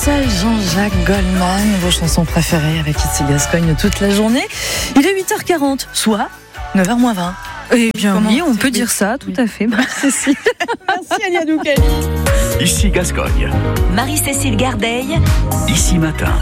C'est Jean-Jacques Goldman, vos chansons préférées avec Ici Gascogne toute la journée. Il est 8h40, soit 9h-20. Eh bien oui, on peut dire ça, tout à fait. Marie-Cécile. Merci Alia Doukali. Ici Gascogne. Marie-Cécile Gardeil. Ici Matin.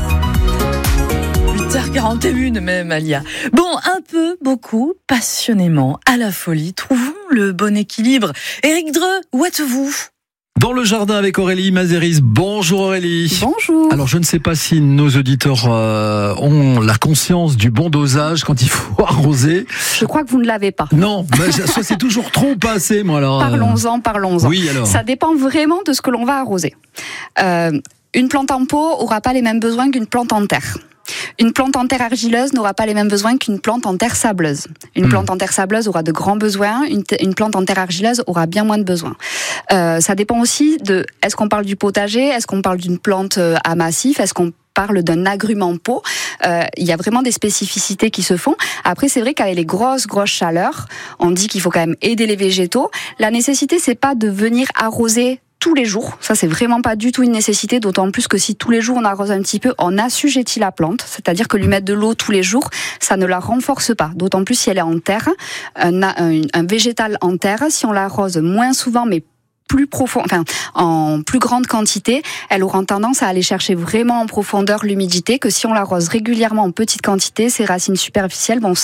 8h41 même, Alia. Bon, un peu, beaucoup, passionnément, à la folie, trouvons le bon équilibre. Éric Dreux, où êtes-vous ? Dans le jardin avec Aurélie Mazéris. Bonjour Aurélie. Bonjour. Alors je ne sais pas si nos auditeurs ont la conscience du bon dosage quand il faut arroser. Je crois que vous ne l'avez pas. Non, soit c'est toujours trop ou pas assez, moi alors. Parlons-en. Oui, alors. Ça dépend vraiment de ce que l'on va arroser. Une plante en pot aura pas les mêmes besoins qu'une plante en terre. Une plante en terre argileuse n'aura pas les mêmes besoins qu'une plante en terre sableuse. Une plante en terre sableuse aura de grands besoins, une plante en terre argileuse aura bien moins de besoins. Ça dépend aussi de, est-ce qu'on parle du potager, est-ce qu'on parle d'une plante à massif, est-ce qu'on parle d'un agrume en pot. Il y a vraiment des spécificités qui se font. Après, c'est vrai qu'avec les grosses chaleurs, on dit qu'il faut quand même aider les végétaux. La nécessité, c'est pas de venir arroser tous les jours, ça c'est vraiment pas du tout une nécessité, d'autant plus que si tous les jours on arrose un petit peu, on assujettit la plante, c'est-à-dire que lui mettre de l'eau tous les jours, ça ne la renforce pas, d'autant plus si elle est en terre, un végétal en terre, si on l'arrose moins souvent mais plus profond, en plus grande quantité, elle aura tendance à aller chercher vraiment en profondeur l'humidité, que si on l'arrose régulièrement en petite quantité, ses racines superficielles vont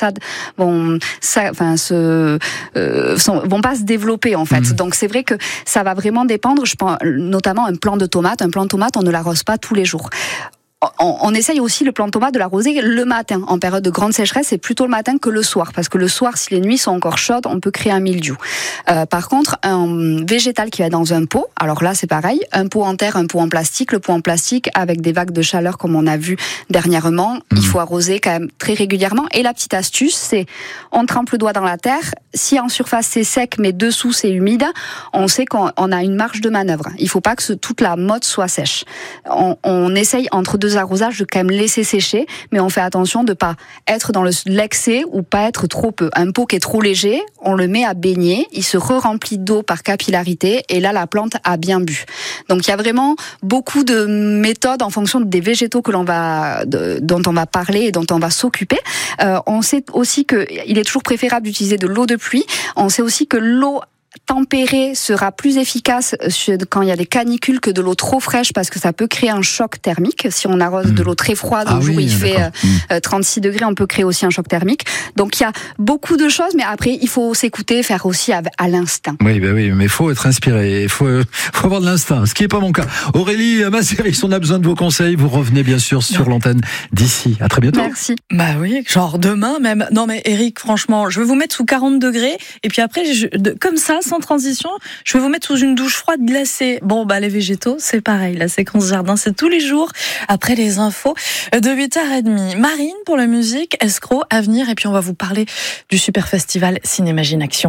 pas se développer en fait. Donc c'est vrai que ça va vraiment dépendre. Je pense notamment un plant de tomate. Un plant de tomate, on ne l'arrose pas tous les jours. On essaye aussi le plant de tomate de l'arroser le matin. En période de grande sécheresse, c'est plutôt le matin que le soir. Parce que le soir, si les nuits sont encore chaudes, on peut créer un mildiou. Par contre, un végétal qui va dans un pot, alors là, c'est pareil. Un pot en terre, un pot en plastique. Le pot en plastique, avec des vagues de chaleur comme on a vu dernièrement, il faut arroser quand même très régulièrement. Et la petite astuce, c'est on trempe le doigt dans la terre. Si en surface, c'est sec, mais dessous, c'est humide, on sait qu'on a une marge de manœuvre. Il ne faut pas que toute la motte soit sèche. On essaye entre deux arrosages de quand même laisser sécher, mais on fait attention de pas être dans l'excès ou pas être trop peu. Un pot qui est trop léger, on le met à baigner, il se re-remplit d'eau par capillarité et là la plante a bien bu. Donc il y a vraiment beaucoup de méthodes en fonction des végétaux dont on va parler et dont on va s'occuper. On sait aussi que il est toujours préférable d'utiliser de l'eau de pluie. On sait aussi que l'eau tempérée sera plus efficace quand il y a des canicules que de l'eau trop fraîche parce que ça peut créer un choc thermique. Si on arrose de l'eau très froide au jour où il fait 36 degrés, on peut créer aussi un choc thermique. Donc il y a beaucoup de choses, mais après il faut s'écouter, faire aussi à l'instinct. Oui, mais il faut être inspiré, il faut avoir de l'instinct, ce qui n'est pas mon cas. Aurélie Mazéris, on a besoin de vos conseils, vous revenez bien sûr sur l'antenne d'ici. À très bientôt. Merci. Bah oui, genre demain même. Non mais Éric, franchement, je vais vous mettre sous 40 degrés et puis après, comme ça, sans transition, je vais vous mettre sous une douche froide glacée. Bon, les végétaux, c'est pareil. La séquence jardin, c'est tous les jours après les infos de 8h30. Marine pour la musique, Escroc à venir. Et puis, on va vous parler du super festival Cinémagine Action.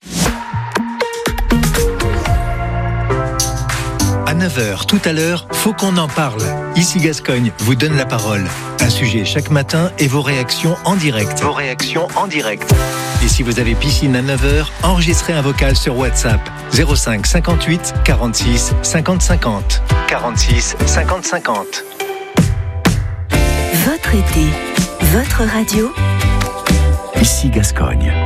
À 9h, tout à l'heure, faut qu'on en parle. Ici Gascogne vous donne la parole. Un sujet chaque matin et vos réactions en direct. Et si vous avez piscine à 9h, enregistrez un vocal sur WhatsApp 05 58 46 50 50. 46 50 50. Votre été, votre radio. Ici Gascogne.